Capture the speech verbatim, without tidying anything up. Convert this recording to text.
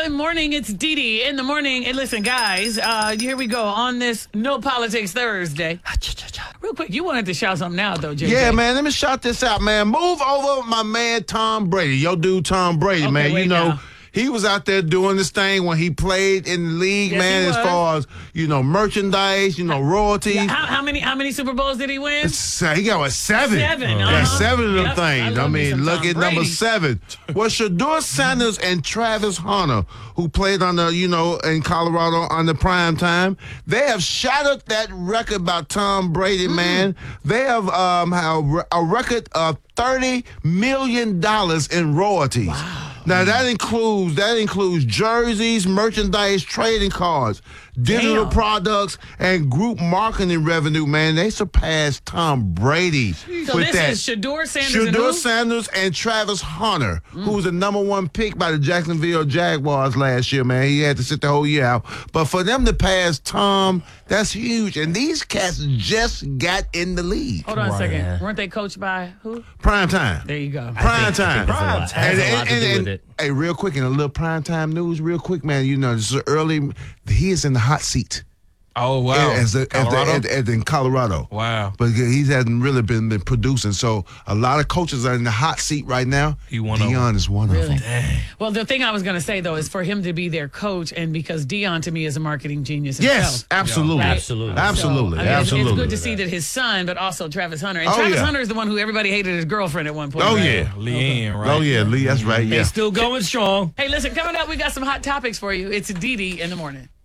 Good morning. It's Dee Dee in the morning. And listen, guys, uh, here we go on this No Politics Thursday. Real quick, you wanted to shout something out, though, J J. Yeah, man, let me shout this out, man. Move over my man Tom Brady. Yo, dude, Tom Brady, Okay, man. wait You know, now. he was out there doing this thing when he played in the league, Yes, man, he as was. far as, you know, merchandise, you know, royalties. How, how many how many Super Bowls did he win? So he got what, seven? Seven, Yeah, uh-huh. seven of them Yep, I things. I, love me mean, some look Tom at number Brady. seven. Well, Shador Sanders and Travis Hunter, who played on the, you know, in Colorado on the prime time, they have shattered that record by Tom Brady, Mm. man. They have um have a record of thirty million dollars in royalties. Wow. Now that includes that includes jerseys, merchandise, trading cards, digital Damn. products, and group marketing revenue. Man, they surpassed Tom Brady So with this that. is Shador Sanders and Shador who? Sanders and Travis Hunter, who was the number one pick by the Jacksonville Jaguars last year. Man, he had to sit the whole year out. But for them to pass Tom, that's huge. And these cats just got in the league. Hold on a Right. second. Yeah. Weren't they coached by who? Prime time. There you go. Prime time. Prime time. Has a lot to do with it. Hey, real quick, in a little prime time news, real quick, man. You know, this is early. He is in the hot seat. Oh, wow. As the, as the, Colorado? as- as in Colorado. Wow. But he hasn't really been, been producing. So a lot of coaches are in the hot seat right now. He one of Deion is one Really? of them. Well, the thing I was going to say, though, is for him to be their coach, and because Dion, to me, is a marketing genius himself. Yes, absolutely. Right? Absolutely. Absolutely. So, I mean, it's- absolutely. It's good to see that his son, but also Travis Hunter. And Oh, Travis yeah. Hunter is the one who everybody hated his girlfriend at one point. Oh, right? yeah. Leanne, right? Oh, yeah, Lee, that's right. They Yeah. still going strong. Hey, listen, coming up, we got some hot topics for you. It's Dee Dee in the morning.